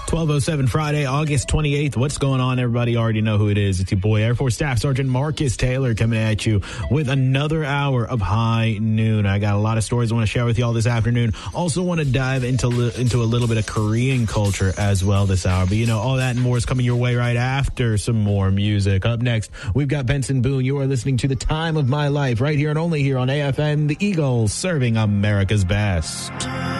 12:07 Friday, August 28th. What's going on, everybody? You already know who it is. It's your boy, Air Force Staff Sergeant Marcus Taylor, coming at you with another hour of High Noon. I got a lot of stories I want to share with you all this afternoon. Also want to dive into a little bit of Korean culture as well this hour. But, you know, all that and more is coming your way right after some more music. Up next, we've got Benson Boone. You are listening to The Time of My Life right here and only here on AFM, The Eagles, serving America's best.